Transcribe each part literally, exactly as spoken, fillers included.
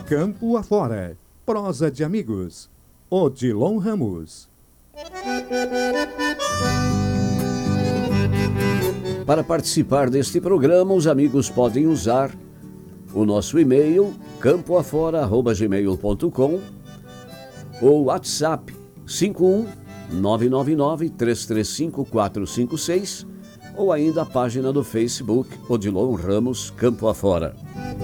Campo afora, prosa de amigos. Odilon Ramos. Para participar deste programa, os amigos podem usar o nosso e-mail campoafora arroba gmail ponto com ou WhatsApp cinco um nove nove nove, três três cinco, quatro cinco seis ou ainda a página do Facebook Odilon Ramos Campo Afora.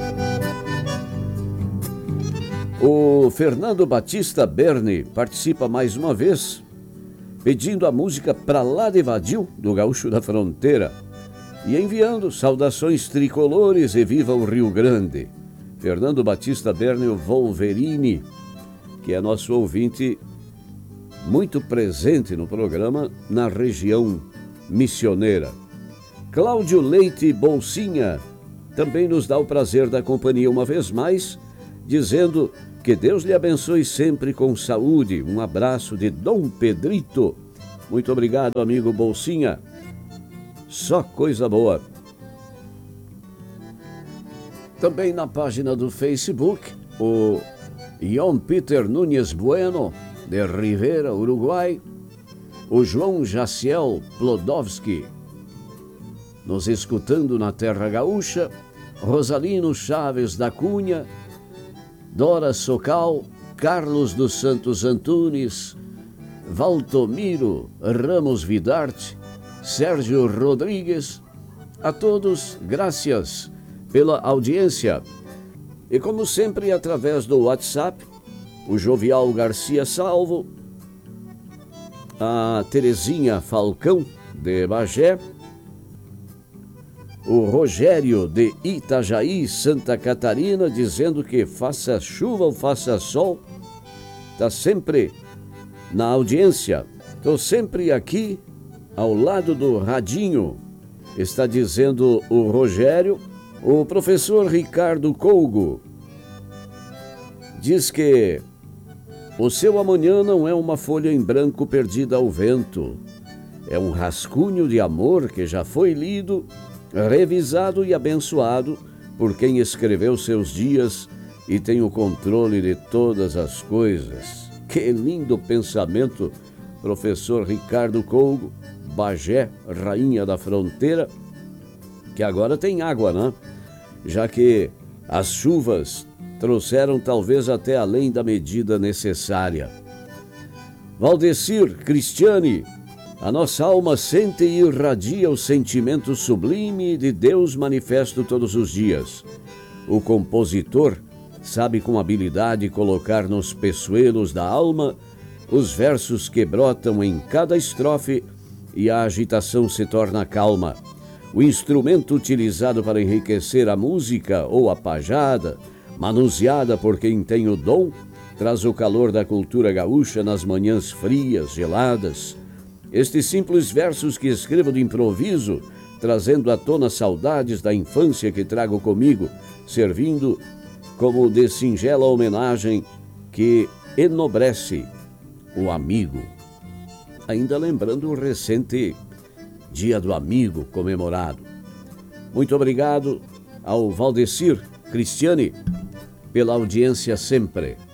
O Fernando Batista Berni participa mais uma vez, pedindo a música Pra Lá de Vadil, do Gaúcho da Fronteira, e enviando saudações tricolores e viva o Rio Grande. Fernando Batista Berni, o Wolverine, que é nosso ouvinte muito presente no programa na região missioneira. Cláudio Leite Bolsinha também nos dá o prazer da companhia uma vez mais, dizendo que Deus lhe abençoe sempre com saúde. Um abraço de Dom Pedrito. Muito obrigado, amigo Bolsinha. Só coisa boa. Também na página do Facebook, o João Peter Nunes Bueno, de Rivera, Uruguai. O João Jaciel Plodowski, nos escutando na Terra Gaúcha. Rosalino Chaves da Cunha, Dora Socal, Carlos dos Santos Antunes, Valtomiro Ramos Vidarte, Sérgio Rodrigues, a todos, graças pela audiência. E como sempre, através do WhatsApp, o Jovial Garcia Salvo, a Terezinha Falcão, de Bagé, o Rogério de Itajaí, Santa Catarina, dizendo que faça chuva ou faça sol, está sempre na audiência. Estou sempre aqui ao lado do radinho, está dizendo o Rogério. O professor Ricardo Colgo diz que o seu amanhã não é uma folha em branco perdida ao vento, é um rascunho de amor que já foi lido, revisado e abençoado por quem escreveu seus dias e tem o controle de todas as coisas. Que lindo pensamento, professor Ricardo Colgo, Bagé, Rainha da Fronteira, que agora tem água, né? Já que as chuvas trouxeram talvez até além da medida necessária. Valdecir Cristiane, a nossa alma sente e irradia o sentimento sublime de Deus manifesto todos os dias. O compositor sabe com habilidade colocar nos peçoelos da alma os versos que brotam em cada estrofe e a agitação se torna calma. O instrumento utilizado para enriquecer a música ou a pajada, manuseada por quem tem o dom, traz o calor da cultura gaúcha nas manhãs frias, geladas. Estes simples versos que escrevo de improviso, trazendo à tona saudades da infância que trago comigo, servindo como de singela homenagem que enobrece o amigo. Ainda lembrando o recente Dia do Amigo comemorado. Muito obrigado ao Valdecir Cristiane pela audiência sempre.